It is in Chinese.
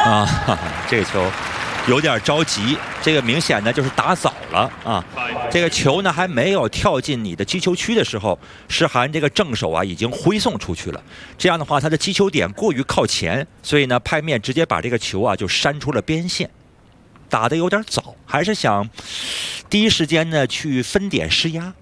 啊，哈哈，这个球有点着急，这个明显呢就是打早了啊。这个球呢还没有跳进你的击球区的时候，诗涵这个正手啊已经挥送出去了。这样的话，他的击球点过于靠前，所以呢拍面直接把这个球啊就扇出了边线，打得有点早，还是想第一时间呢去分点施压。